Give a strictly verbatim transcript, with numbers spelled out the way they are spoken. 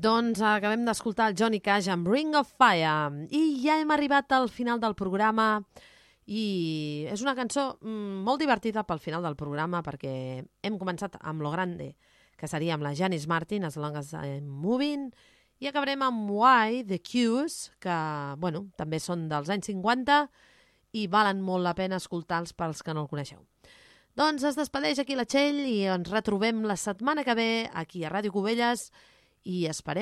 Doncs acabem d'escoltar el Johnny Cash amb Ring of Fire i ja hem arribat al final del programa i és una cançó molt divertida pel final del programa perquè hem començat amb Lo Grande, que seria amb la Janis Martin, As Long As I'm Moving, i acabarem amb Why, The Cures, que bueno, també són dels anys cinquanta i valen molt la pena escoltar-los pels que no el coneixeu. Doncs es despedeix aquí la Txell i ens retrobem la setmana que ve aquí a Ràdio Cubelles i esperem